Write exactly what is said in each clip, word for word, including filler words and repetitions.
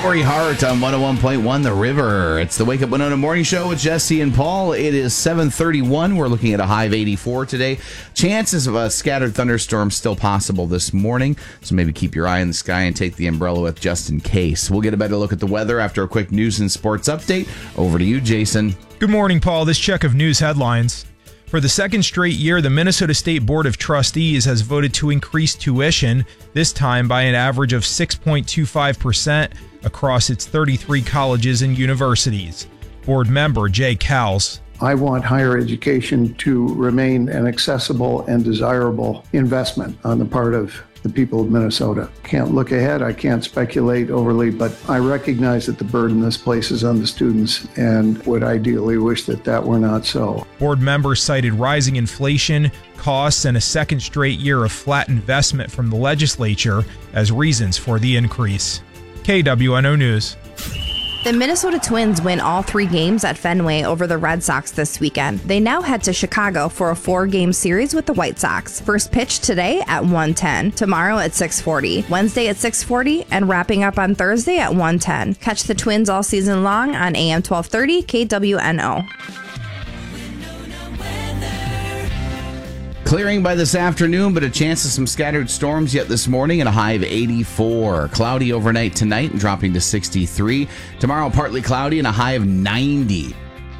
Corey Hart on one oh one point one The River. It's the Wake Up Winona Morning Show with Jesse and Paul. It is seven thirty-one. We're looking at a high of eighty-four today. Chances of a scattered thunderstorm still possible this morning, so maybe keep your eye in the sky and take the umbrella with just in case. We'll get a better look at the weather after a quick news and sports update. Over to you, Jason. Good morning, Paul. This check of news headlines. For the second straight year, the Minnesota State Board of Trustees has voted to increase tuition, this time by an average of six point two five percent across its thirty-three colleges and universities. Board member Jay Cowles. I want higher education to remain an accessible and desirable investment on the part of the people of Minnesota. Can't look ahead, I can't speculate overly, but I recognize that the burden this places on the students and would ideally wish that that were not so. Board members cited rising inflation, costs, and a second straight year of flat investment from the legislature as reasons for the increase. K W N O News. The Minnesota Twins win all three games at Fenway over the Red Sox this weekend. They now head to Chicago for a four-game series with the White Sox. First pitch today at one ten, tomorrow at six forty, Wednesday at six forty, and wrapping up on Thursday at one ten. Catch the Twins all season long on A M twelve thirty K W N O. Clearing by this afternoon, but a chance of some scattered storms yet this morning and a high of eighty-four. Cloudy overnight tonight and dropping to sixty-three. Tomorrow, partly cloudy and a high of ninety.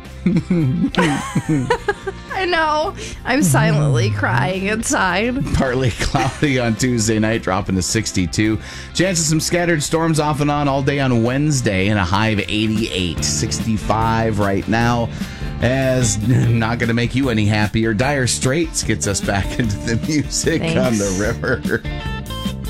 I know. I'm silently crying inside. Partly cloudy on Tuesday night, dropping to sixty-two. Chance of some scattered storms off and on all day on Wednesday and a high of eighty-eight. sixty-five right now. As not going to make you any happier, Dire Straits gets us back into the music. Thanks. On the river.